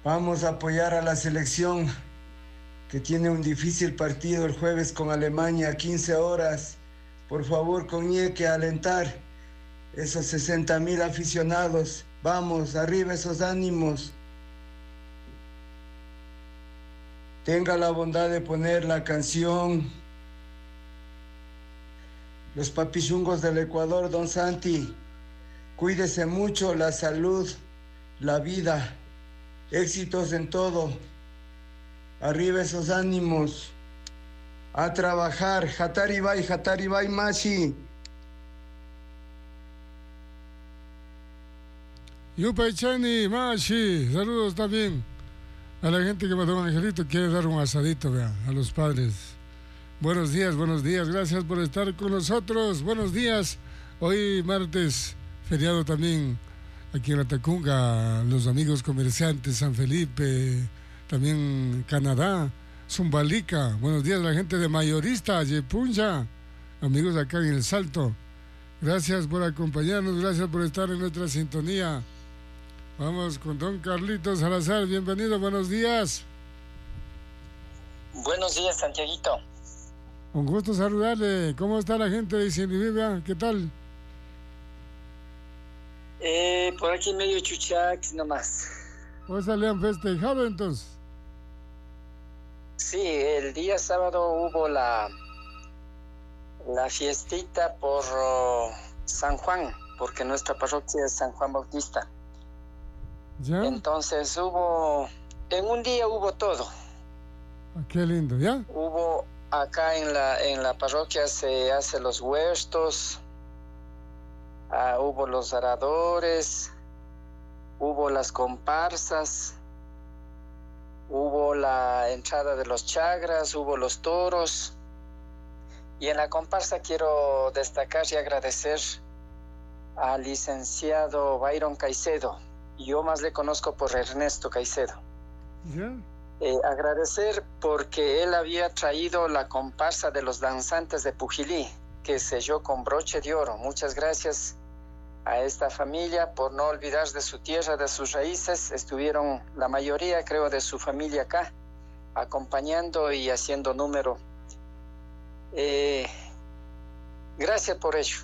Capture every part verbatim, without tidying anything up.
Vamos a apoyar a la selección que tiene un difícil partido el jueves con Alemania a quince horas. Por favor, Coñeque, alentar esos sesenta mil aficionados. Vamos, arriba esos ánimos. Tenga la bondad de poner la canción Los Papichungos del Ecuador, don Santi. Cuídese mucho, la salud, la vida, éxitos en todo. Arriba esos ánimos. A trabajar. Hataribai, Hataribai Mashi. Yupaychani Mashi. Saludos también a la gente que mandó un angelito. Quiere dar un asadito, vea, a los padres. Buenos días, buenos días. Gracias por estar con nosotros. Buenos días. Hoy martes, feriado también aquí en la Tacunga. Los amigos comerciantes, San Felipe, también Canadá, Zumbalica. Buenos días a la gente de Mayorista, Yepuncha. Amigos acá en El Salto. Gracias por acompañarnos. Gracias por estar en nuestra sintonía. Vamos con don Carlitos Salazar. Bienvenido, buenos días. Buenos días, Santiaguito. Un gusto saludarle. ¿Cómo está la gente de Isinivivia? ¿Qué tal? Eh, por aquí medio chuchax nomás. ¿O se le han festejado entonces? Sí, el día sábado hubo la la fiestita por uh, San Juan, porque nuestra parroquia es San Juan Bautista. ¿Ya? Entonces hubo, en un día hubo todo. Ah, qué lindo, ¿ya? Hubo acá en la en la parroquia se hacen los huertos, uh, hubo los aradores, hubo las comparsas, hubo la entrada de los chagras, hubo los toros. Y en la comparsa quiero destacar y agradecer al licenciado Byron Caicedo. Yo más le conozco por Ernesto Caicedo. ¿Ya? Eh, agradecer porque él había traído la comparsa de los danzantes de Pujilí, que selló con broche de oro. Muchas gracias a esta familia por no olvidar de su tierra, de sus raíces. Estuvieron la mayoría, creo, de su familia acá, acompañando y haciendo número. Eh, gracias por ello.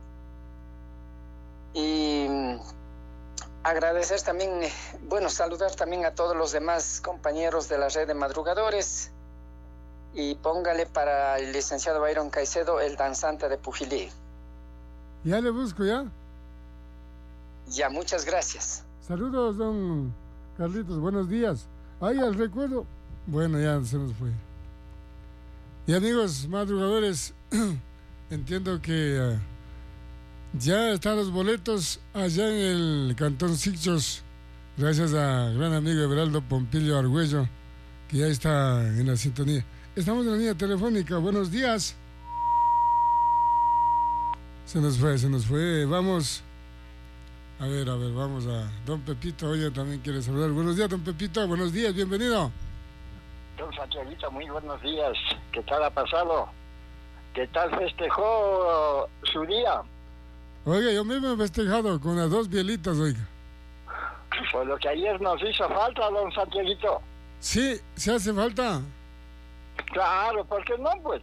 Y agradecer también, bueno, saludar también a todos los demás compañeros de la red de madrugadores. Y póngale para el licenciado Byron Caicedo, el danzante de Pujilí. Ya le busco, ¿ya? Ya, muchas gracias. Saludos, don Carlitos, buenos días. Ay, al recuerdo. Bueno, ya se nos fue. Y amigos madrugadores, entiendo que uh, ya están los boletos allá en el Cantón Sixos, gracias a gran amigo Everaldo Pompilio Argüello, que ya está en la sintonía. Estamos en la línea telefónica, buenos días. Se nos fue, se nos fue, vamos. A ver, a ver, vamos a don Pepito, oye, también quiere saludar. Buenos días, don Pepito, buenos días, bienvenido. Don Santiaguito, muy buenos días. ¿Qué tal ha pasado? ¿Qué tal festejó su día? Oiga, yo mismo he festejado con las dos bielitas, oiga. Pues lo que ayer nos hizo falta, don Santiaguito. Sí, ¿se hace falta? Claro, ¿por qué no, pues?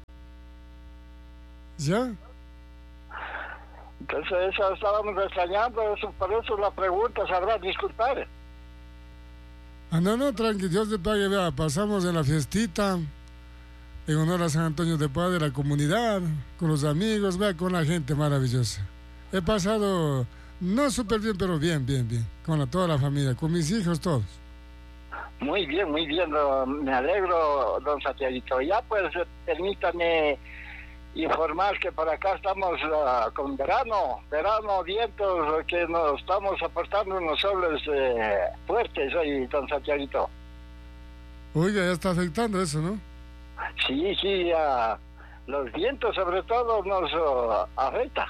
¿Ya? Entonces eso estábamos extrañando, eso, por eso la pregunta, sabrá disculpar. Ah, no, no, tranqui, Dios te pague, vea, pasamos en la fiestita, en honor a San Antonio de Padre, la comunidad, con los amigos, vea, con la gente maravillosa. He pasado, no súper bien, pero bien, bien, bien, con la, toda la familia, con mis hijos, todos. Muy bien, muy bien, me alegro, don Santiaguito. Ya pues, permítame informar que por acá estamos uh, con verano, verano, vientos, que nos estamos aportando unos soles eh, fuertes hoy, don Santiaguito. Oiga, ya está afectando eso, ¿no? Sí, sí, ya, los vientos sobre todo nos uh, afecta.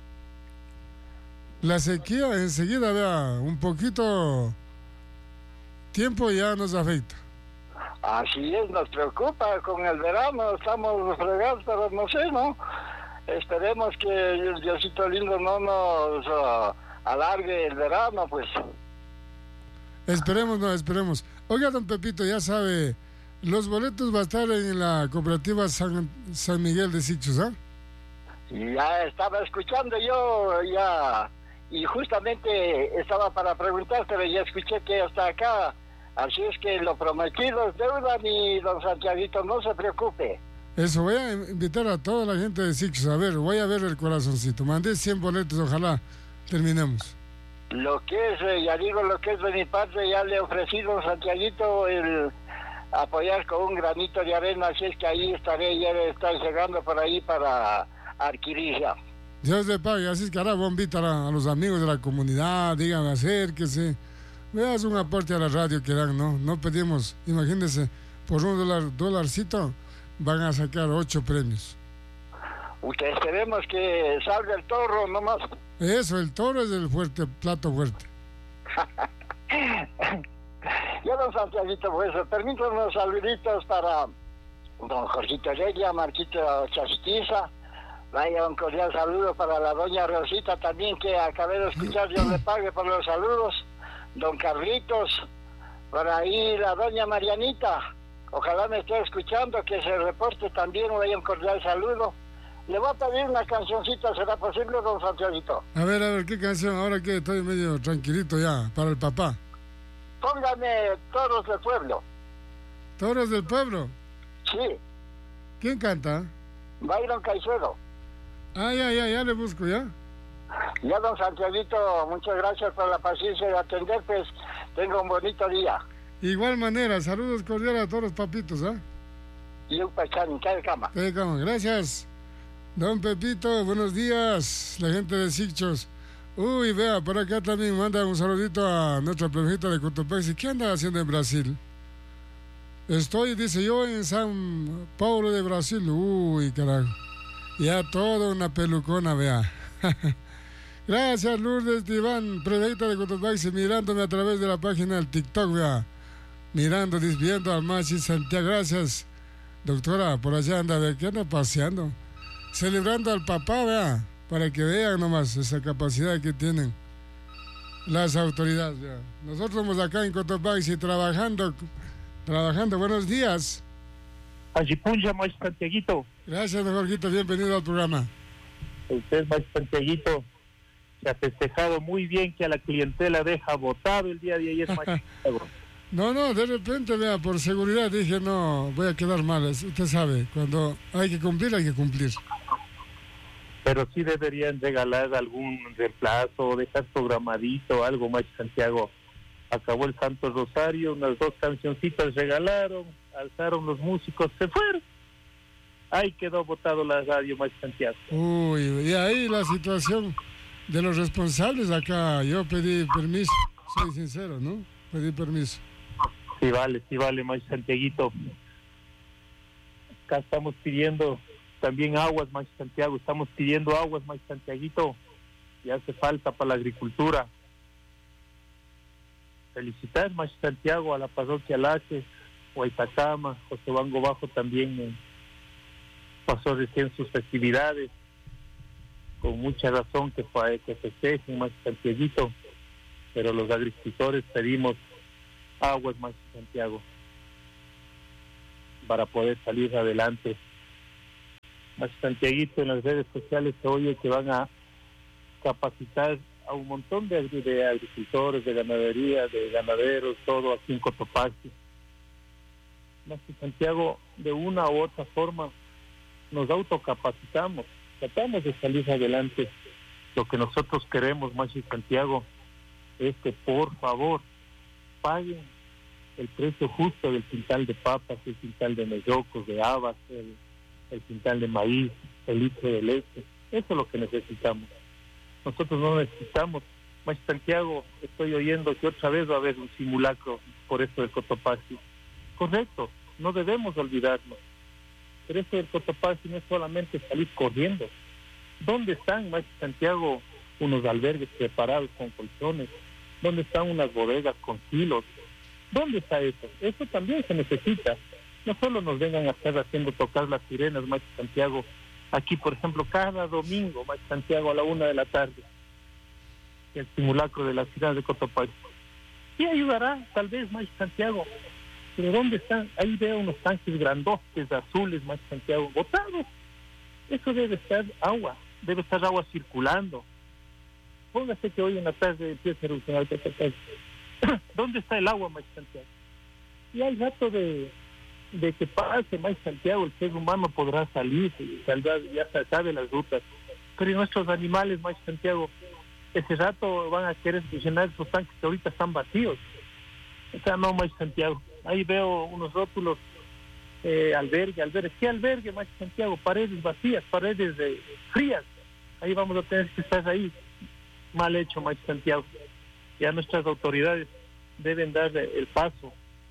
La sequía enseguida, vea, un poquito tiempo ya nos afecta. Así es, nos preocupa con el verano, estamos fregados, pero no sé, ¿no? Esperemos que el Diosito lindo no nos uh, alargue el verano, pues. Esperemos, no, esperemos. Oiga, don Pepito, ya sabe, los boletos va a estar en la cooperativa San, San Miguel de Sichos, ¿ah? ¿eh? Ya estaba escuchando yo, ya, y justamente estaba para preguntar, pero ya escuché que hasta acá, así es que lo prometido es deuda, mi don Santiaguito, no se preocupe. Eso, voy a invitar a toda la gente de Sichos, a ver, voy a ver el corazoncito, mandé cien boletos, ojalá terminemos. Lo que es, ya digo, lo que es de mi parte, ya le he ofrecido a don Santiaguito el apoyar con un granito de arena, así es que ahí estaré, ya estar llegando por ahí para adquirir ya. Dios le pague, así es que ahora voy a invitar a, a los amigos de la comunidad, díganme, acérquese, veas un aporte a la radio que dan, ¿no? No pedimos, imagínense, por un dólar, dolarcito van a sacar ocho premios. Usted esperemos que salga el toro nomás. Eso, el toro es el fuerte, plato fuerte. Ya, don Santiaguito, pues permítanme unos saluditos para don Jorgito Heredia, Marquito Chastiza. Vaya un cordial saludo para la doña Rosita también, que acabé de escuchar, Dios le pague por los saludos. Don Carlitos, por ahí la doña Marianita, ojalá me esté escuchando, que se reporte también, vaya un cordial saludo. Le voy a pedir una cancioncita, ¿será posible, don Santiaguito? A ver, a ver, ¿qué canción? Ahora que estoy medio tranquilito ya, para el papá. Póngame Toros del Pueblo. ¿Toros del Pueblo? Sí. ¿Quién canta? Byron Caicedo. Ah, ya, ya, ya le busco, ¿ya? Ya, don Santiaguito, muchas gracias por la paciencia de atender, pues tenga un bonito día. Igual manera, saludos cordiales a todos los papitos, ¿ah? ¿eh? Y un pachán, ¿qué cama? ¿Qué cama? Gracias. Don Pepito, buenos días, la gente de Sichos. Uy, vea, por acá también manda un saludito a nuestra plebejita de Cotopaxi. ¿Qué anda haciendo en Brasil? Estoy, dice yo, en San Paulo de Brasil. Uy, carajo. Ya toda una pelucona, vea. Gracias, Lourdes Iván, plebejita de Cotopaxi, mirándome a través de la página del TikTok, vea. Mirando, viendo al Machi Santiago. Gracias, doctora, por allá anda, vea, ¿qué anda paseando? Celebrando al papá, vea, para que vean nomás esa capacidad que tienen las autoridades, vea. Nosotros estamos acá en Cotopaxi trabajando, trabajando. Buenos días. Ajipunja, Maestro Santiaguito. Gracias, don Jorgito, bienvenido al programa. Usted, Maestro Santiaguito, se ha festejado muy bien que a la clientela deja votado el día de ayer, Maestro Santiago. No, no, de repente, vea, por seguridad dije, no, voy a quedar mal. Usted sabe, cuando hay que cumplir, hay que cumplir. Pero sí deberían regalar algún reemplazo, dejar programadito, algo más, Santiago. Acabó el Santo Rosario, unas dos cancioncitas regalaron, alzaron los músicos, se fueron. Ahí quedó botado la radio, más, Santiago. Uy, y ahí la situación de los responsables acá, yo pedí permiso, soy sincero, ¿no? Pedí permiso. Sí vale, sí vale, más, Santiaguito. Acá estamos pidiendo también aguas, más, Santiago, estamos pidiendo aguas, más, Santiaguito, y hace falta para la agricultura. Felicitar, más, Santiago, a la parroquia Lache, Huaytacama, José Bango Bajo también eh, pasó recién sus festividades, con mucha razón que, que festejen, más, Santiaguito, pero los agricultores pedimos aguas, más, Santiago, para poder salir adelante. Más, Santiaguito, en las redes sociales se oye que van a capacitar a un montón de, de agricultores, de ganadería, de ganaderos, todo aquí en Cotopaxi. Más, Santiago, de una u otra forma nos autocapacitamos, tratamos de salir adelante. Lo que nosotros queremos, más, Santiago, es que por favor paguen el precio justo del quintal de papas, el quintal de mellocos, de habas, el, el quintal de maíz, el litro de leche. Eso es lo que necesitamos. Nosotros no necesitamos. Más, Santiago, estoy oyendo que otra vez va a haber un simulacro por esto del Cotopaxi. Correcto, no debemos olvidarnos. Pero esto del Cotopaxi no es solamente salir corriendo. ¿Dónde están, más, Santiago, unos albergues preparados con colchones? ¿Dónde están unas bodegas con kilos? ¿Dónde está eso? Eso también se necesita. No solo nos vengan a estar haciendo tocar las sirenas, más, Santiago. Aquí, por ejemplo, cada domingo, más, Santiago, a la una de la tarde, el simulacro de las sirenas de Cotopaxi. Sí ayudará, tal vez, Maestro Santiago. Pero ¿dónde están? Ahí veo unos tanques grandotes, azules, Maestro Santiago, botados. Eso debe estar agua, debe estar agua circulando. Póngase que hoy en la tarde empieza a erupcionar. ¿Dónde está el agua, Maestro Santiago? Y hay rato de, de que pase, Maestro Santiago, el ser humano podrá salir, y saldrá, ya se sabe las rutas. Pero ¿y nuestros animales, Maestro Santiago? Ese rato van a querer funcionar esos tanques que ahorita están vacíos. O sea, no, Maestro Santiago. Ahí veo unos rótulos, eh, albergue, albergue. ¿Qué albergue, Maestro Santiago? Paredes vacías, paredes de, frías. Ahí vamos a tener que estar ahí. Mal hecho, Maestro Santiago. Ya nuestras autoridades deben dar el paso.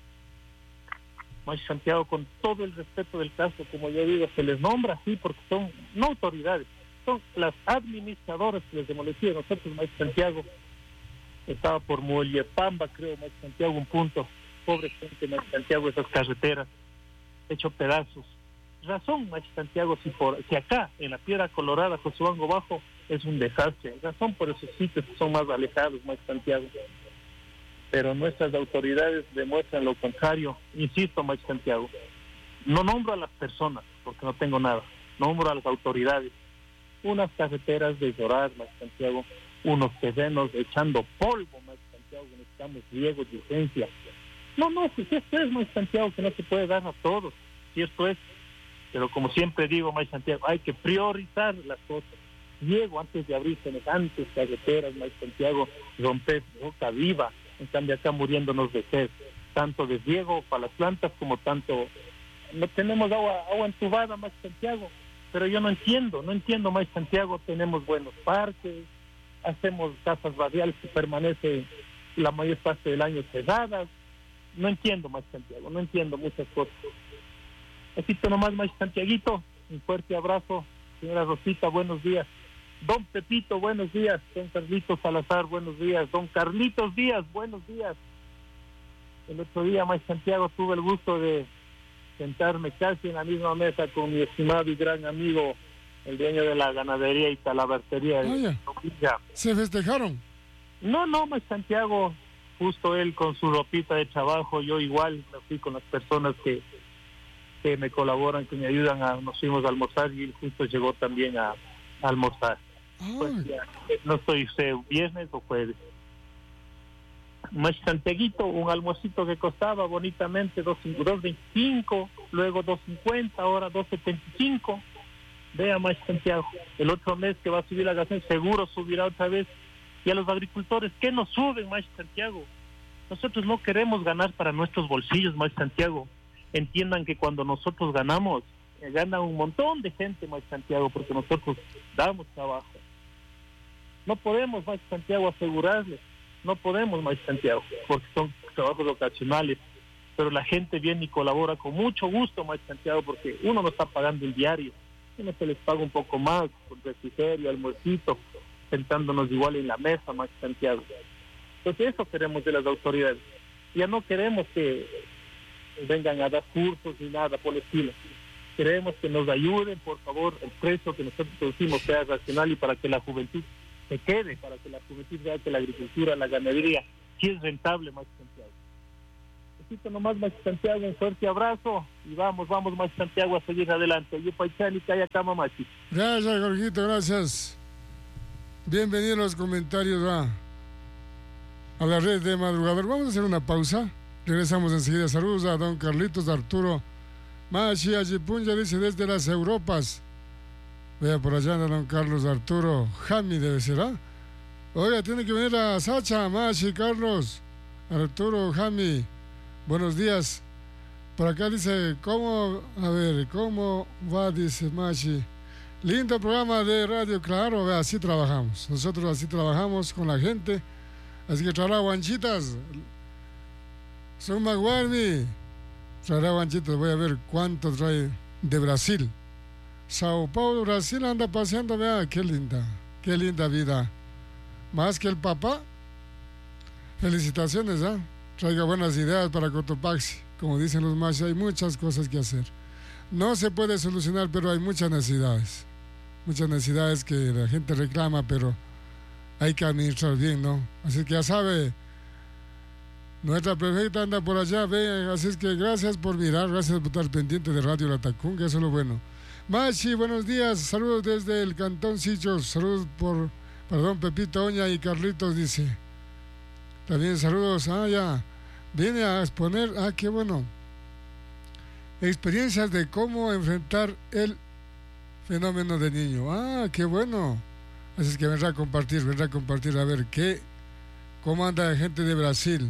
Maestro Santiago, con todo el respeto del caso, como yo digo, se les nombra así porque son no autoridades, son las administradoras que les demolecieron. Nosotros, Maestro Santiago, estaba por Muellepamba, creo, Maestro Santiago, un punto. Pobre gente, Maestro Santiago, esas carreteras, hecho pedazos. Razón, Maestro Santiago, si, por, si acá, en la Piedra Colorada, Josuango Bajo, es un desastre. Razón por esos sitios que son más alejados, Maestro Santiago. Pero nuestras autoridades demuestran lo contrario. Insisto, Maestro Santiago, no nombro a las personas, porque no tengo nada. Nombro a las autoridades. Unas carreteras de llorar, Maestro Santiago, unos terrenos echando polvo, Maestro Santiago, necesitamos riegos de urgencia. No, no, si esto es, Maestro Santiago, que no se puede dar a todos, si esto es, pero como siempre digo, Maestro Santiago, hay que priorizar las cosas. Riego antes de abrir semejantes carreteras, Maestro Santiago, romper roca viva, en cambio acá muriéndonos de sed, tanto de riego para las plantas como tanto, no tenemos agua, agua entubada, Maestro Santiago, pero yo no entiendo, no entiendo, Maestro Santiago, tenemos buenos parques, hacemos casas barriales que permanecen la mayor parte del año cerradas. No entiendo, Maestro Santiago, no entiendo muchas cosas. Así que nomás, Maestro Santiaguito, un fuerte abrazo. Señora Rosita, buenos días. Don Pepito, buenos días. Don Carlitos Salazar, buenos días. Don Carlitos Díaz, buenos días. El otro día, Maestro Santiago, tuve el gusto de sentarme casi en la misma mesa con mi estimado y gran amigo, el dueño de la ganadería y talabartería. Oye, ¿se festejaron? No, no, Maestro Santiago, justo él con su ropita de trabajo, yo igual me fui con las personas que, que me colaboran, que me ayudan, a, nos fuimos a almorzar y él justo llegó también a, a almorzar. Pues ya, no estoy, sé, viernes o jueves. Maestro Santiaguito, un almuercito que costaba bonitamente dos veinticinco, luego dos cincuenta, ahora dos setenta y cinco. Vea, Maestro Santiago, el otro mes que va a subir la gasolina seguro subirá otra vez. Y a los agricultores, ¿qué nos suben, Maestro Santiago? Nosotros no queremos ganar para nuestros bolsillos, Maestro Santiago. Entiendan que cuando nosotros ganamos, eh, gana un montón de gente, Maestro Santiago, porque nosotros damos trabajo. No podemos, Maestro Santiago, asegurarles. No podemos, Maestro Santiago, porque son trabajos ocasionales. Pero la gente viene y colabora con mucho gusto, Maestro Santiago, porque uno no está pagando el diario. Uno se les paga un poco más, por refrigerio, almuercito, sentándonos igual en la mesa, Maestro Santiago. Entonces eso queremos de las autoridades. Ya no queremos que vengan a dar cursos ni nada por el estilo. Queremos que nos ayuden, por favor, el precio que nosotros producimos sea racional y para que la juventud se quede, para que la juventud vea que la agricultura, la ganadería, sí es rentable, Maestro Santiago. Necesito nomás, Maestro Santiago, un fuerte abrazo y vamos, vamos, Maestro Santiago, a seguir adelante. Yo, Paichani, Calla, Cama, Machi. Gracias, Jorgito, gracias. Bienvenidos los comentarios a, a la red de Madrugador. Vamos a hacer una pausa. Regresamos enseguida. Saludos a don Carlitos Arturo Machi Achipunya, dice desde las Europas. Vea por allá anda don Carlos Arturo Jami, debe ser, ¿ah? Oiga, tiene que venir a Sacha, Machi, Carlos Arturo Jami. Buenos días. Por acá dice, ¿cómo? A ver, ¿cómo va? Dice Machi. Lindo programa de radio, claro, así trabajamos. Nosotros así trabajamos con la gente. Así que traerá guanchitas. Son Maguarmi. Traerá guanchitas. Voy a ver cuánto trae de Brasil. Sao Paulo, Brasil, anda paseando. Vea, qué linda. Qué linda vida. Más que el papá. Felicitaciones, ¿ah? ¿eh? Traiga buenas ideas para Cotopaxi. Como dicen los machos, hay muchas cosas que hacer. No se puede solucionar, pero hay muchas necesidades. Muchas necesidades que la gente reclama, pero hay que administrar bien, ¿no? Así que ya sabe, Nuestra prefecta anda por allá, ven, así es que gracias por mirar, gracias por estar pendiente de Radio La Tacunga, eso es lo bueno. Machi, buenos días, saludos desde el Cantón Sichos, saludos por, perdón, Pepito Oña y Carlitos, dice. También saludos, ah, ya, viene a exponer, ah, qué bueno, experiencias de cómo enfrentar el fenómeno de niño, ah, qué bueno. Así es que vendrá a compartir, vendrá a compartir, a ver qué, cómo anda la gente de Brasil.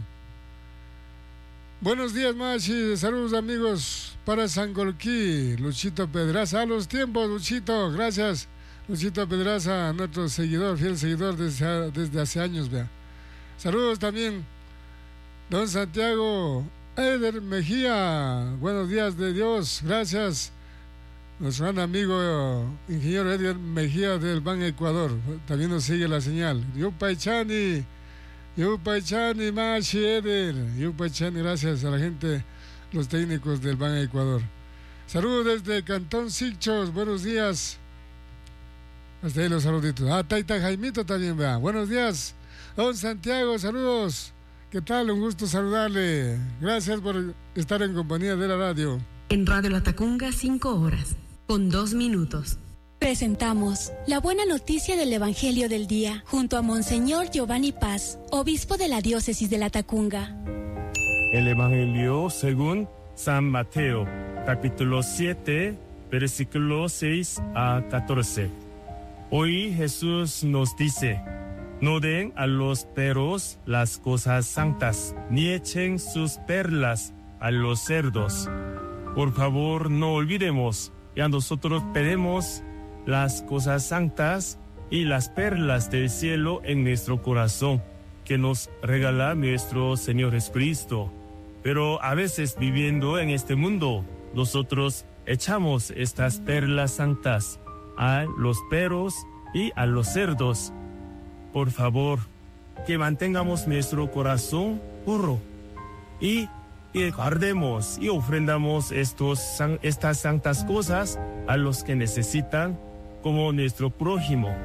Buenos días, Machi. Saludos, amigos, para Sangolquí. Luchito Pedraza. A los tiempos, Luchito. Gracias, Luchito Pedraza, nuestro seguidor, fiel seguidor desde, desde hace años, vea. Saludos también, don Santiago Eder Mejía. Buenos días de Dios. Gracias. Nuestro gran amigo, ingeniero Eder Mejía del Ban Ecuador. También nos sigue la señal. Yupaychani. Yupaychani, Machi, Eder. Yupaychani, gracias a la gente, los técnicos del Ban Ecuador. Saludos desde Cantón Sichos, buenos días. Hasta ahí los saluditos. Ah, Taita Jaimito también, vea. Buenos días, don Santiago, saludos. ¿Qué tal? Un gusto saludarle. Gracias por estar en compañía de la radio. En Radio La Tacunga, cinco horas, con dos minutos. Presentamos la buena noticia del Evangelio del Día, junto a Monseñor Giovanni Paz, obispo de la diócesis de La Tacunga. El Evangelio según San Mateo, capítulo siete, versículos seis a catorce. Hoy Jesús nos dice: no den a los perros las cosas santas, ni echen sus perlas a los cerdos. Por favor, no olvidemos que a nosotros pedimos las cosas santas y las perlas del cielo en nuestro corazón, que nos regala nuestro Señor Jesucristo. Pero a veces, viviendo en este mundo, nosotros echamos estas perlas santas a los perros y a los cerdos. Por favor, que mantengamos nuestro corazón puro y que guardemos y ofrendamos estos, estas santas cosas a los que necesitan, como nuestro prójimo.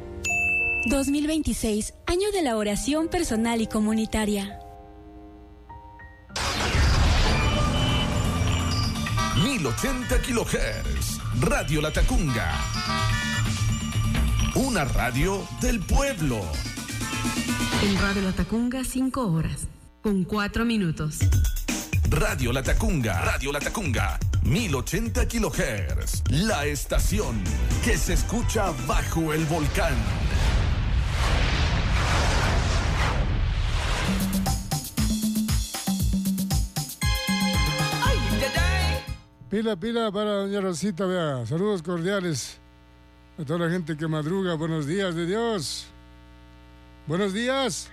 dos mil veintiséis, año de la oración personal y comunitaria. mil ochenta kilohertz, Radio La Tacunga. Una radio del pueblo. En Radio La Tacunga, cinco horas, con cuatro minutos. Radio La Tacunga, Radio La Tacunga, mil ochenta kilohertz, la estación que se escucha bajo el volcán. Pila, pila para doña Rosita, vea, saludos cordiales a toda la gente que madruga. Buenos días de Dios. Buenos días.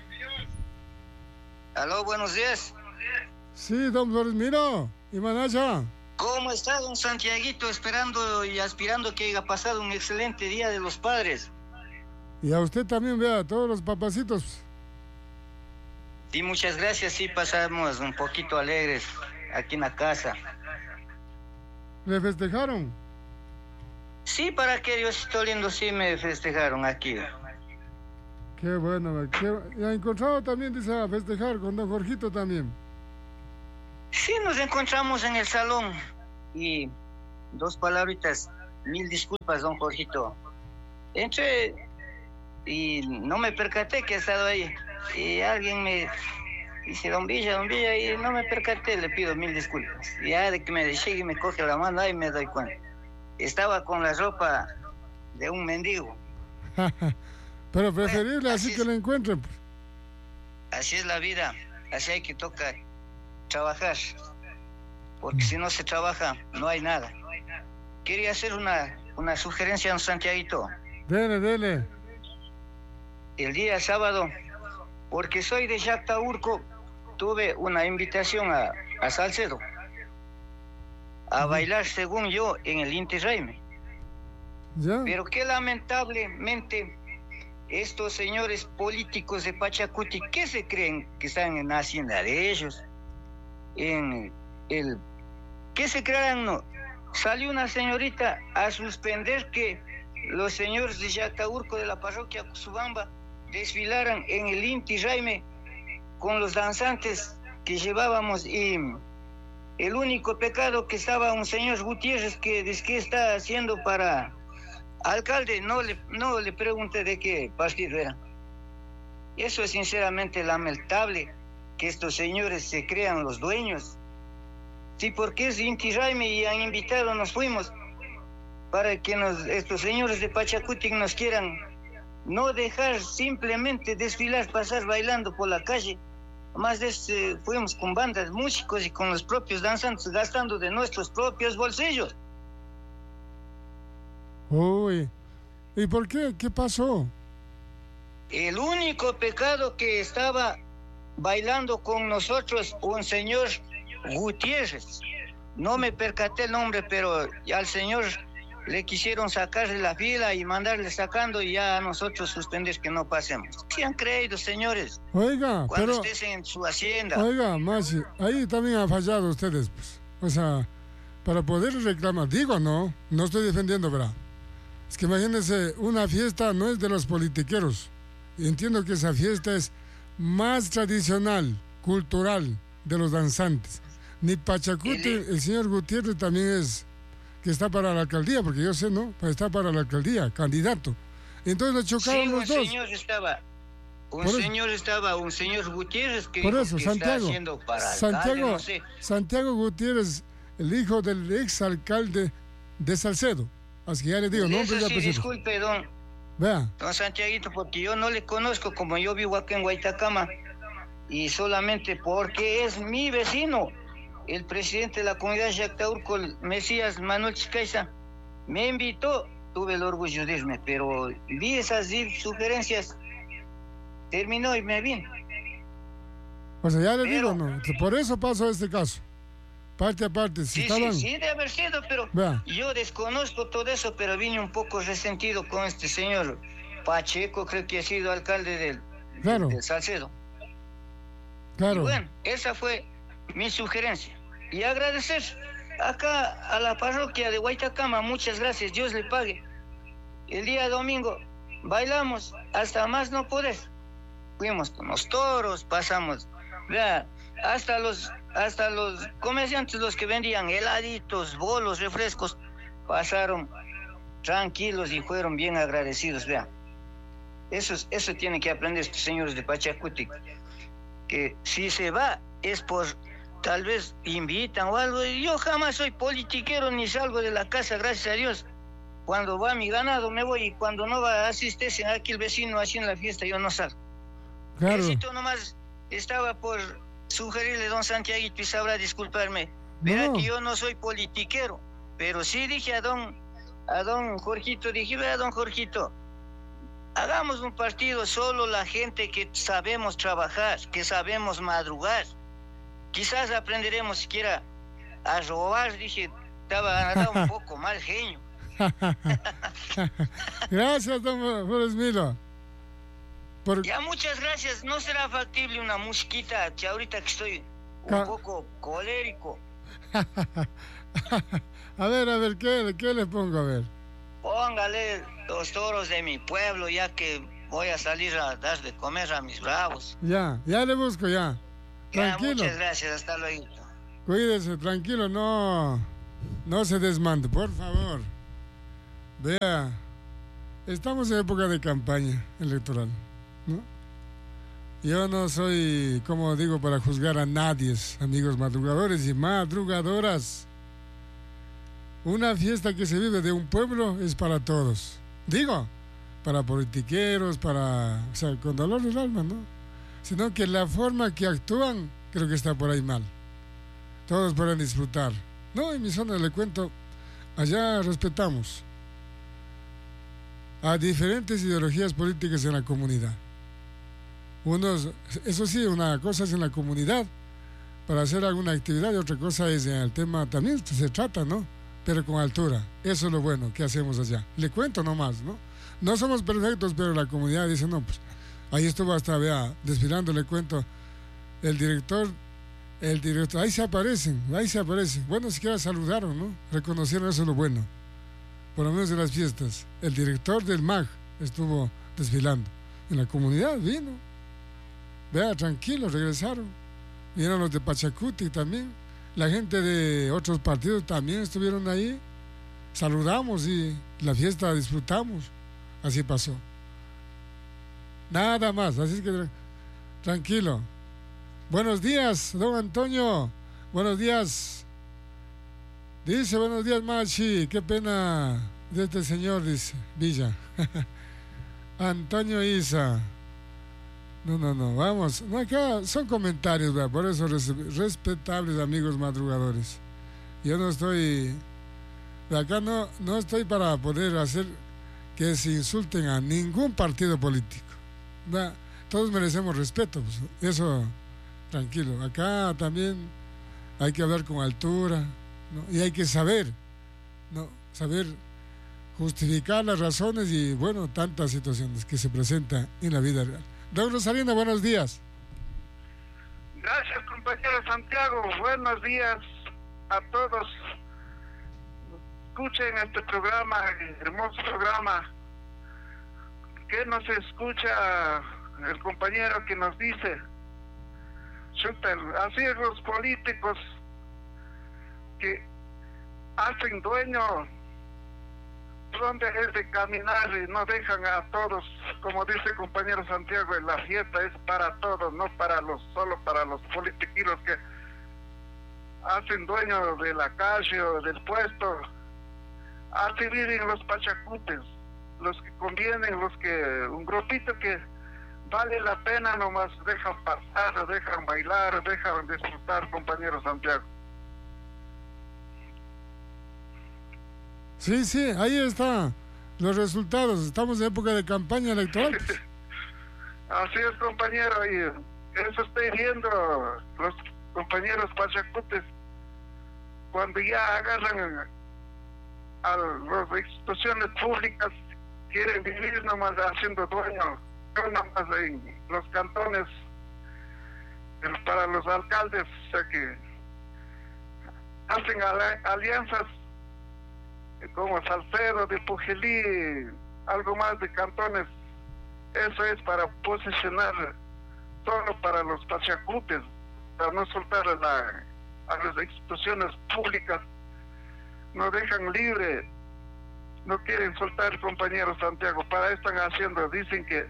Aló, buenos días. Sí, don Floresmiro y Manacha. ¿Cómo está, don Santiaguito? Esperando y aspirando que haya pasado un excelente Día de los Padres. Y a usted también, vea, a todos los papacitos. Sí, muchas gracias. Sí, pasamos un poquito alegres aquí en la casa. ¿Le festejaron? Sí, para que Diosito lindo, sí me festejaron aquí. Qué bueno. Qué... ¿Y ha encontrado también, dice, a festejar con don Jorgito también? Sí, nos encontramos en el salón. Y dos palabritas, mil disculpas, don Jorgito. Entré y no me percaté que ha estado ahí. Y alguien me dice, don Villa, don Villa, y no me percaté, le pido mil disculpas. Y ya de que me llegue y me coge la mano, ahí me doy cuenta. Estaba con la ropa de un mendigo. Pero preferible bueno, así, así que lo encuentren. Así es la vida, así hay que tocar, trabajar. Porque si no se trabaja, no hay nada. Quería hacer una, una sugerencia a don Santiaguito. Dele, dele. El día sábado, porque soy de Yactaurco, tuve una invitación a, a Salcedo a bailar, según yo, en el Inti Raymi. ¿Ya? Pero que lamentablemente estos señores políticos de Pachacuti, ¿qué se creen que están en la hacienda de ellos? En el ¿qué se crean? No, salió una señorita a suspender que los señores de Yactaurco de la parroquia Cusubamba desfilaran en el Inti Raymi con los danzantes que llevábamos, y el único pecado que estaba un señor Gutiérrez que es que está haciendo para alcalde, no le, no le pregunté de qué partido era. Eso es sinceramente lamentable, que estos señores se crean los dueños. Sí, porque es Inti Raymi y han invitado, nos fuimos, para que nos, estos señores de Pachacutic nos quieran no dejar simplemente desfilar, pasar bailando por la calle. Más de eso, eh, fuimos con bandas, músicos y con los propios danzantes, gastando de nuestros propios bolsillos. Uy, ¿y por qué? ¿Qué pasó? El único pecado que estaba bailando con nosotros un señor Gutiérrez, no me percaté el nombre, pero al señor le quisieron sacar de la fila y mandarle sacando, y ya a nosotros suspender que no pasemos. ¿Qué han creído, señores? Oiga, cuando pero... estés en su hacienda. Oiga, Masi, ahí también han fallado ustedes, pues. O sea, para poder reclamar, digo, no, no estoy defendiendo, ¿verdad? Es que imagínense, una fiesta no es de los politiqueros. Entiendo que esa fiesta es más tradicional, cultural, de los danzantes. Ni Pachacuti, el, el señor Gutiérrez también es... que está para la alcaldía, porque yo sé, ¿no? Está para la alcaldía, candidato. Entonces le chocaron sí, los dos. Un señor estaba, un señor estaba, un señor Gutiérrez que, por eso, que Santiago, está haciendo para Santiago, alcalde, no sé. Santiago Gutiérrez, el hijo del ex alcalde de Salcedo. Así que ya le digo, no, eso sí, disculpe, don, Vea. don Santiaguito, porque yo no le conozco, como yo vivo aquí en Guaitacama, y solamente porque es mi vecino. El presidente de la comunidad Yactaurco, Mesías Manuel Chicaiza, me invitó, tuve el orgullo de irme, pero vi esas sugerencias, terminó y me vine. O sea, ya le pero, digo, no, por eso pasó este caso, parte a parte. Si sí, estaban... sí, sí, de haber sido, pero Vea. Yo desconozco todo eso, pero vine un poco resentido con este señor Pacheco, creo que ha sido alcalde del, claro. del Salcedo. Claro. Y bueno, esa fue mi sugerencia. Y agradecer acá a la parroquia de Guaitacama, muchas gracias, Dios le pague. El día domingo bailamos hasta más no poder. Fuimos con los toros, pasamos, vea, hasta los hasta los comerciantes, los que vendían heladitos, bolos, refrescos, pasaron tranquilos y fueron bien agradecidos, vea. Eso, eso tienen que aprender estos señores de Pachacutic, que si se va es por... tal vez invitan o algo. Yo jamás soy politiquero ni salgo de la casa, gracias a Dios. Cuando va mi ganado me voy, y cuando no va asisten aquí el vecino haciendo la fiesta, yo no salgo. Claro. Necesito nomás, estaba por sugerirle, don Santiaguito, y sabrá disculparme. Verá no. que yo no soy politiquero, pero sí dije a don, a don Jorgito, dije, vea don Jorgito, hagamos un partido solo la gente que sabemos trabajar, que sabemos madrugar. Quizás aprenderemos siquiera a robar, dije, estaba andando un poco mal genio. Gracias, don Flores Milo. Por... Ya, muchas gracias. ¿No será factible una musiquita, que ahorita que estoy un Ca... poco colérico? A ver, a ver, ¿qué, ¿qué le pongo? A ver. Póngale los toros de mi pueblo, ya que voy a salir a dar de comer a mis bravos. Ya, ya le busco, ya. Tranquilo. Ya, muchas gracias, hasta luego. Cuídese, tranquilo, no, no se desmande, por favor. Vea, estamos en época de campaña electoral, ¿no? Yo no soy, como digo, para juzgar a nadie, amigos madrugadores y madrugadoras. Una fiesta que se vive de un pueblo es para todos. Digo, para politiqueros, para, o sea, con dolor del alma, ¿no? Sino que la forma que actúan, creo que está por ahí mal. Todos pueden disfrutar. No, en mi zona le cuento, allá respetamos a diferentes ideologías políticas en la comunidad. Unos, eso sí, una cosa es en la comunidad para hacer alguna actividad y otra cosa es en el tema, también se trata, ¿no? Pero con altura. Eso es lo bueno que hacemos allá. Le cuento nomás, ¿no? No somos perfectos, pero la comunidad dice, no, pues ahí estuvo hasta, vea, desfilando, le cuento, el director, el director, ahí se aparecen, ahí se aparecen. Bueno, siquiera saludaron, ¿no? Reconocieron, eso es lo bueno. Por lo menos en las fiestas. El director del M A G estuvo desfilando. En la comunidad vino. Vea, tranquilo, regresaron. Vinieron los de Pachacuti también. La gente de otros partidos también estuvieron ahí. Saludamos y la fiesta la disfrutamos. Así pasó. Nada más, así es que tra- tranquilo. Buenos días, don Antonio. Buenos días. Dice, buenos días, Machi. Qué pena de este señor, dice Villa. Antonio Isa. No, no, no, vamos. No, acá son comentarios, ¿verdad? Por eso res- respetables amigos madrugadores. Yo no estoy... De acá no, no estoy para poder hacer que se insulten a ningún partido político. ¿Verdad? Todos merecemos respeto, pues, eso, tranquilo. Acá también hay que hablar con altura, ¿no? Y hay que saber, ¿no? Saber justificar las razones y, bueno, tantas situaciones que se presentan en la vida real. Don Rosalina, buenos días. Gracias, compañero Santiago. Buenos días a todos. Escuchen este programa, hermoso programa. ¿Qué nos escucha el compañero que nos dice? Chuta, así es los políticos que hacen dueño donde es de caminar y no dejan a todos, como dice el compañero Santiago, la fiesta es para todos, no para los solo para los politiqueros que hacen dueño de la calle o del puesto. Así viven los pachacutes, los que convienen, los que un grupito que vale la pena nomás dejan pasar, dejan bailar, dejan disfrutar, compañero Santiago. Sí, sí, ahí están los resultados. Estamos en época de campaña electoral. Así es, compañero, y eso estoy viendo los compañeros pachacutes cuando ya agarran a las instituciones públicas, quieren vivir nomás haciendo dueño, no nomás en los cantones, para los alcaldes, o sea que hacen alianzas como Salcedo, de Pujelí, algo más de cantones. Eso es para posicionar solo para los pachacutes, para no soltar a, la, a las instituciones públicas. No dejan libre, no quieren soltar, compañero Santiago. Para eso están haciendo, dicen que,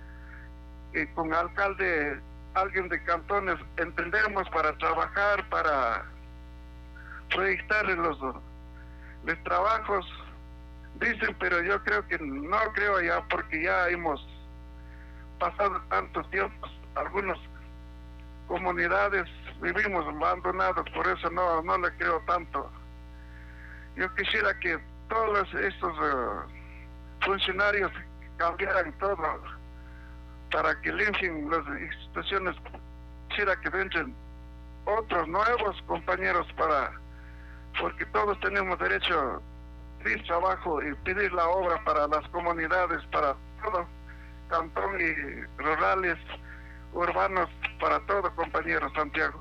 que con alcalde, alguien de cantones, entendemos para trabajar, para proyectar los, los trabajos, dicen, pero yo creo que no creo ya, porque ya hemos pasado tantos tiempos, algunas comunidades vivimos abandonados, por eso no, no le creo tanto. Yo quisiera que todos estos uh, funcionarios cambiaran todo para que limpien las instituciones. Quisiera que entren otros nuevos compañeros para, porque todos tenemos derecho a pedir trabajo y pedir la obra para las comunidades, para todo cantón y rurales, urbanos, para todo, compañero Santiago.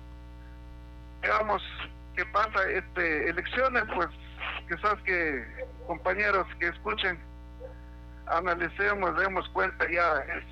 Veamos qué pasa este elecciones, pues quizás que compañeros que escuchen, analicemos, demos cuenta, ya es,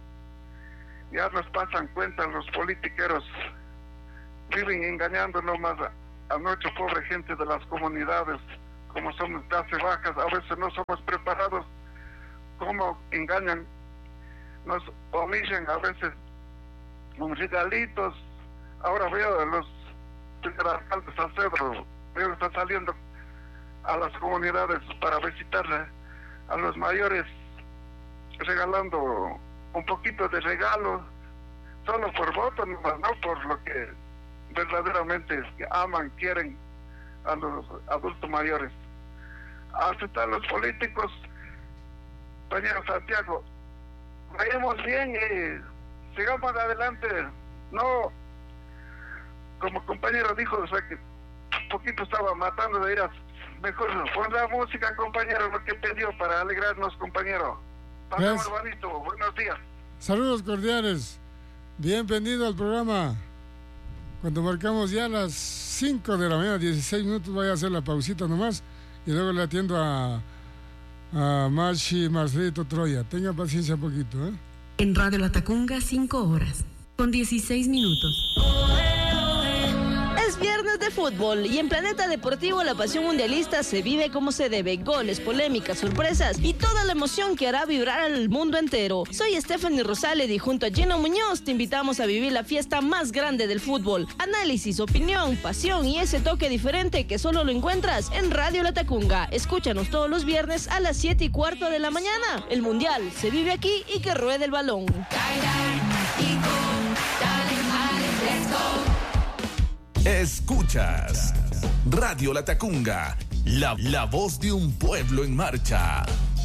ya nos pasan cuenta los politiqueros, viven engañando nomás a, a nuestra pobre gente de las comunidades, como somos clases bajas, a veces no somos preparados, como engañan, nos omiten a veces con regalitos. Ahora veo a los señor alcalde Salcedo, veo que está saliendo a las comunidades para visitarle a los mayores, regalando un poquito de regalo, solo por voto, no por lo que verdaderamente aman, quieren a los adultos mayores. Así están los políticos, compañero Santiago. Vayamos bien y sigamos adelante. No, como compañero dijo, o sea que un poquito estaba matando de ir a mejor pon la música, compañero, lo que pidió para alegrarnos, compañero. Pasamos bonito, buenos días. Saludos cordiales, bienvenido al programa. Cuando marcamos ya las cinco de la mañana, dieciséis minutos, voy a hacer la pausita nomás y luego le atiendo a, a Machi Marcelito Troya. Tenga paciencia un poquito, ¿eh? En Radio La Tacunga, cinco horas. con dieciséis minutos. Es viernes de fútbol y en Planeta Deportivo la pasión mundialista se vive como se debe. Goles, polémicas, sorpresas y toda la emoción que hará vibrar al mundo entero. Soy Stephanie Rosales y junto a Gino Muñoz te invitamos a vivir la fiesta más grande del fútbol. Análisis, opinión, pasión y ese toque diferente que solo lo encuentras en Radio La Tacunga. Escúchanos todos los viernes a las siete y cuarto de la mañana. El mundial se vive aquí y que ruede el balón. Escuchas Radio La Tacunga, la, la voz de un pueblo en marcha.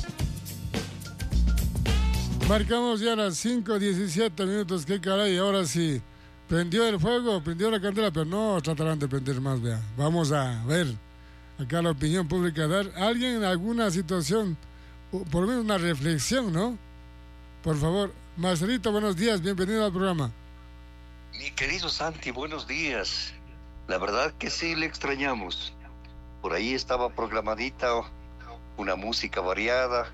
Marcamos ya las cinco diecisiete minutos, qué caray, ahora sí. Prendió el fuego, prendió la candela, pero no tratarán de prender más, vea. Vamos a ver acá la opinión pública, dar alguien en alguna situación, por lo menos una reflexión, ¿no? Por favor, Marcelito, buenos días, bienvenido al programa. Mi querido Santi, buenos días. La verdad que sí le extrañamos. Por ahí estaba programadita una música variada,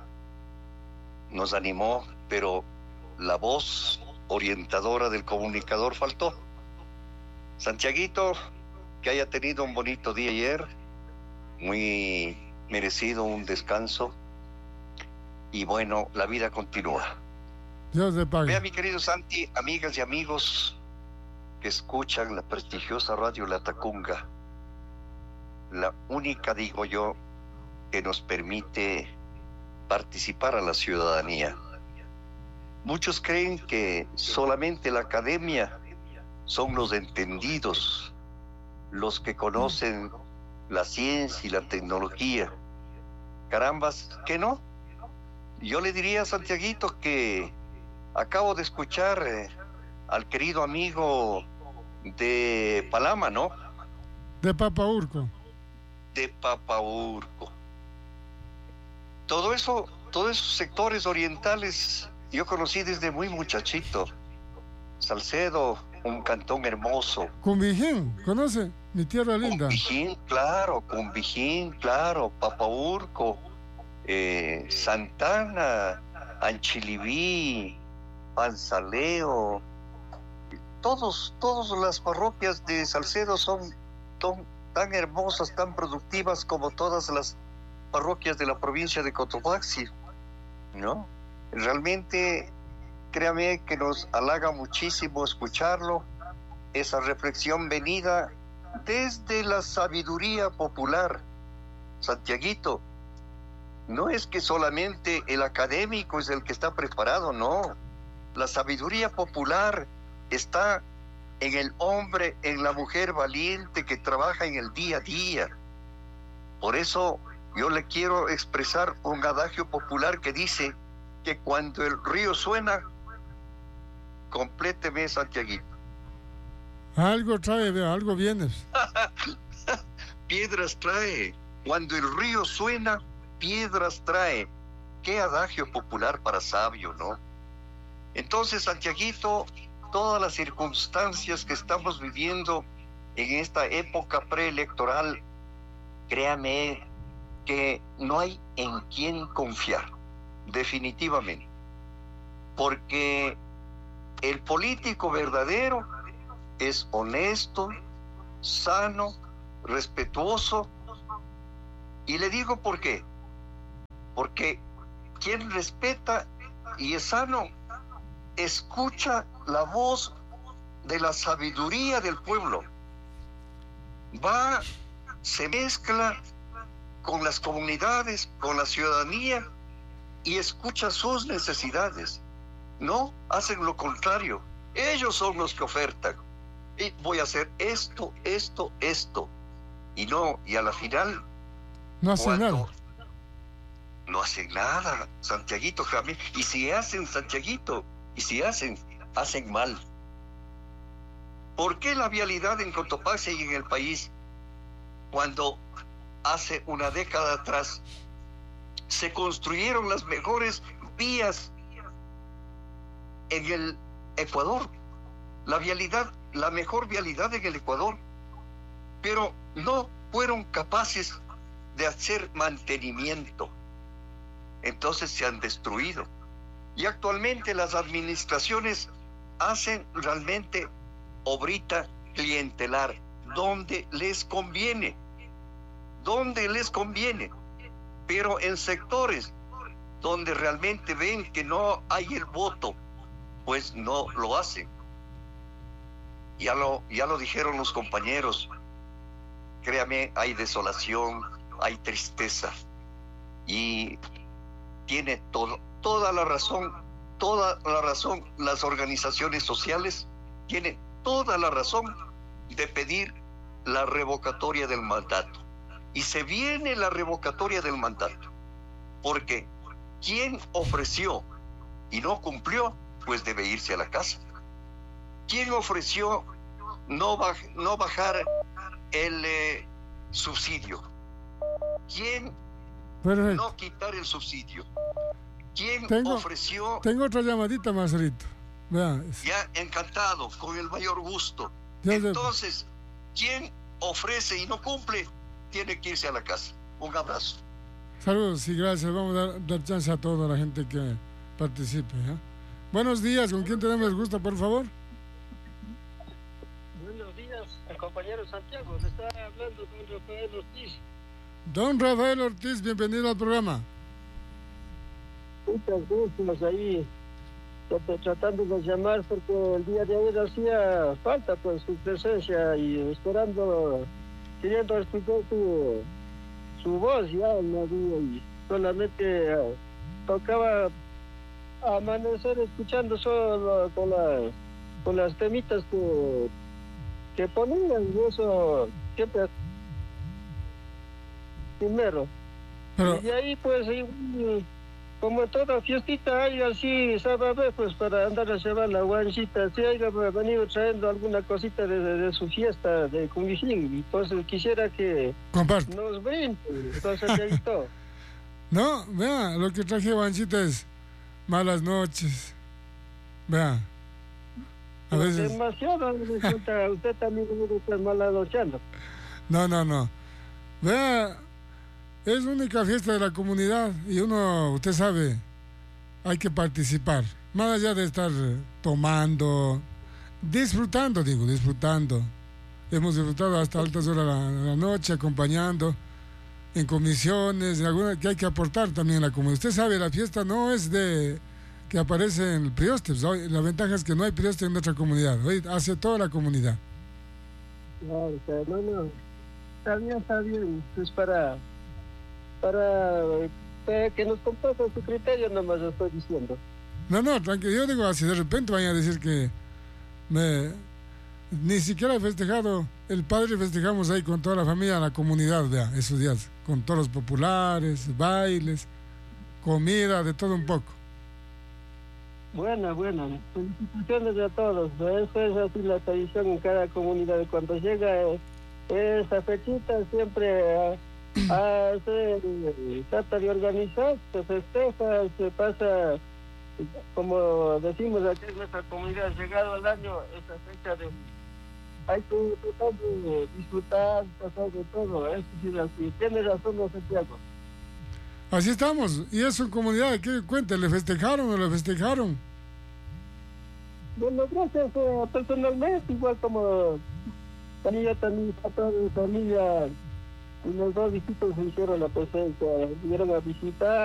nos animó, pero la voz orientadora del comunicador faltó. Santiaguito, que haya tenido un bonito día ayer, muy merecido un descanso, y bueno, la vida continúa. Dios te pague. Vea, mi querido Santi, amigas y amigos que escuchan la prestigiosa Radio La Tacunga, la única, digo yo, que nos permite participar a la ciudadanía. Muchos creen que solamente la academia son los entendidos, los que conocen la ciencia y la tecnología. Carambas, que no. Yo le diría a Santiaguito que acabo de escuchar eh, al querido amigo de Palama, ¿no? De Papaurco. De Papaurco. Todo eso, todos esos sectores orientales, yo conocí desde muy muchachito. Salcedo, un cantón hermoso. Cumbijín, ¿conoce? Mi tierra linda. Cumbijín, claro, Cumbijín, claro, Papaurco, eh, Santana, Anchilibí, Panzaleo, todos, todas las parroquias de Salcedo son tan, tan hermosas, tan productivas como todas las parroquias de la provincia de Cotopaxi, ¿no? Realmente, créame que nos halaga muchísimo escucharlo, esa reflexión venida desde la sabiduría popular. Santiaguito, no es que solamente el académico es el que está preparado, no. La sabiduría popular está en el hombre, en la mujer valiente que trabaja en el día a día. Por eso yo le quiero expresar un adagio popular que dice que cuando el río suena, compléteme, Santiaguito. Algo trae, vea, algo viene. Piedras trae. Cuando el río suena, piedras trae. Qué adagio popular para sabio, ¿no? Entonces, Santiaguito, todas las circunstancias que estamos viviendo en esta época preelectoral, créame que no hay en quién confiar, definitivamente. Porque el político verdadero es honesto, sano, respetuoso. Y le digo por qué. Porque quien respeta y es sano, escucha la voz de la sabiduría del pueblo. Va, se mezcla con las comunidades, con la ciudadanía y escucha sus necesidades. No, hacen lo contrario. Ellos son los que ofertan. Y voy a hacer esto, esto, esto. Y no, y a la final... No hacen nada. No hacen nada, Santiaguito, Jaime. Y si hacen, Santiaguito, y si hacen, hacen mal. ¿Por qué la vialidad en Cotopaxi y en el país, cuando hace una década atrás se construyeron las mejores vías en el Ecuador, la vialidad, la mejor vialidad en el Ecuador, pero no fueron capaces de hacer mantenimiento? Entonces se han destruido. Y actualmente las administraciones hacen realmente obrita clientelar, donde les conviene, donde les conviene, pero en sectores donde realmente ven que no hay el voto, pues no lo hacen. Ya lo, ya lo dijeron los compañeros, créame, hay desolación, hay tristeza, y tiene todo, toda la razón, toda la razón, las organizaciones sociales tienen toda la razón de pedir la revocatoria del mandato. Y se viene la revocatoria del mandato, porque quien ofreció y no cumplió, pues debe irse a la casa. Quien ofreció no, baj, no bajar el eh, subsidio, quien Perfecto. no quitar el subsidio, quien tengo, ofreció... Tengo otra llamadita, Marcelito. Vea. Ya, encantado, con el mayor gusto. Ya Entonces, quien ofrece y no cumple, tiene que irse a la casa. Un abrazo. Saludos y gracias. Vamos a dar, dar chance a toda la gente que participe. ¿eh? Buenos días, ¿con quién tenemos el gusto, por favor? Buenos días, compañero Santiago. Le está hablando don Rafael Ortiz. Don Rafael Ortiz, bienvenido al programa. Muchas gracias ahí. Tratando de llamar porque el día de ayer hacía falta pues su presencia y esperando, queriendo escuchar su, su voz ya no había, y solamente uh, tocaba amanecer escuchando solo con las con las temitas que, que ponían, y eso siempre primero. Pero, y de ahí pues igual, como toda fiestita hay así, sabe, pues para andar a llevar la guanchita, si haya venido trayendo alguna cosita de, de, de su fiesta de Cumbijín, entonces quisiera que Comparte. nos brinde, entonces ahí todo. No, vea, lo que traje guanchita es malas noches, vea, a veces... Demasiado, resulta, usted también debe estar malanocheando. No, no, no, vea... Es la única fiesta de la comunidad y uno, usted sabe, hay que participar. Más allá de estar tomando, disfrutando, digo, disfrutando. Hemos disfrutado hasta altas horas de la, la noche, acompañando en comisiones, en alguna, que hay que aportar también a la comunidad. Usted sabe, la fiesta no es de que aparece en el Prioste. La ventaja es que no hay Prioste en nuestra comunidad. Hoy hace toda la comunidad. No, no, no. Está bien, está bien. Es para... para eh, que nos compartan su criterio, nomás estoy diciendo. No, no, tranquilo, yo digo, si de repente vayan a decir que me, ni siquiera he festejado, el padre festejamos ahí con toda la familia, la comunidad, vea, esos días, con todos los populares, bailes, comida, de todo un poco. Buena, buena, felicitaciones a todos, eso es así la tradición en cada comunidad, cuando llega eh, esa fechita siempre... Eh, Ah, se trata de organizar, se festeja, se pasa, como decimos aquí en nuestra comunidad, llegado el año, esa fecha de... Hay que tratar de disfrutar, tratar de todo, eso sí, así. Tiene razón, don Santiago. Así estamos, y eso en comunidad, ¿qué cuenta? ¿Le festejaron o le festejaron? Bueno, gracias eh, personalmente, igual como también también toda mi familia. Y los dos visitos se hicieron la presencia, vinieron a visitar.